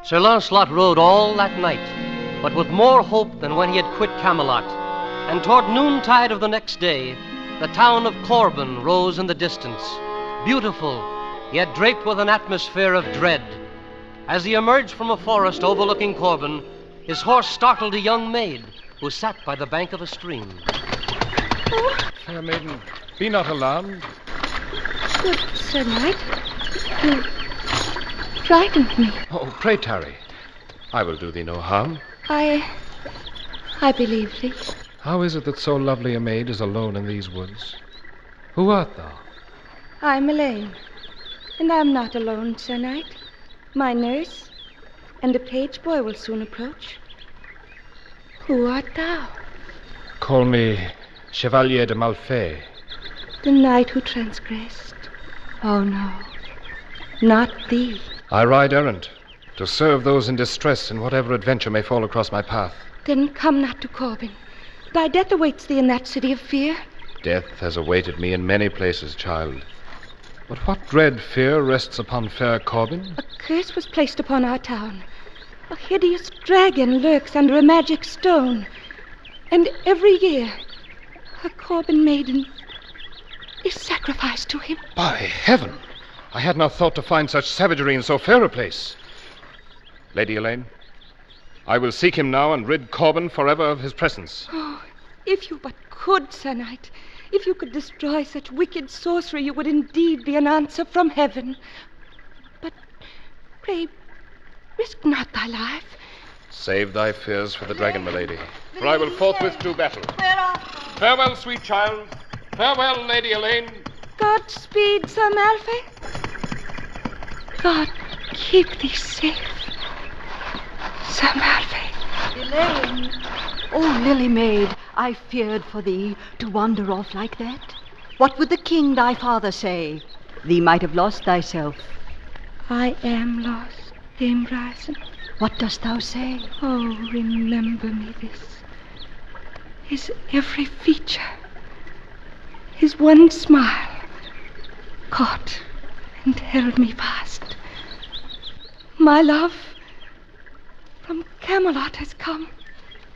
Sir Launcelot rode all that night, but with more hope than when he had quit Camelot. And toward noontide of the next day, the town of Corbin rose in the distance, beautiful, yet draped with an atmosphere of dread. As he emerged from a forest overlooking Corbin, his horse startled a young maid who sat by the bank of a stream. Oh. Fair maiden, be not alarmed. Good Sir Knight, you frightened me. Oh, pray tarry. I will do thee no harm. I believe thee. How is it that so lovely a maid is alone in these woods? Who art thou? I am Elaine, and I am not alone, Sir Knight. My nurse and a page boy will soon approach. Who art thou? Call me Chevalier de Malfay. The knight who transgressed. Oh, no, not thee. I ride errant to serve those in distress in whatever adventure may fall across my path. Then come not to Corbin. Thy death awaits thee in that city of fear. Death has awaited me in many places, child. But what dread fear rests upon fair Corbin? A curse was placed upon our town. A hideous dragon lurks under a magic stone. And every year, a Corbin maiden is sacrificed to him. By heaven! I had not thought to find such savagery in so fair a place. Lady Elaine, I will seek him now and rid Corbin forever of his presence. Oh, if you but could, Sir Knight. If you could destroy such wicked sorcery, you would indeed be an answer from heaven. But pray, risk not thy life. Save thy fears for the dragon, my lady, for I will forthwith do battle. Farewell, sweet child. Farewell, Lady Elaine. Godspeed, Sir Malfay. God keep thee safe, Sir Malfay. Elaine. Oh, Lily maid, I feared for thee to wander off like that. What would the king thy father say? Thee might have lost thyself. I am lost, Dame Bryson. What dost thou say? Oh, remember me this. His every feature, his one smile, caught and held me fast. My love from Camelot has come.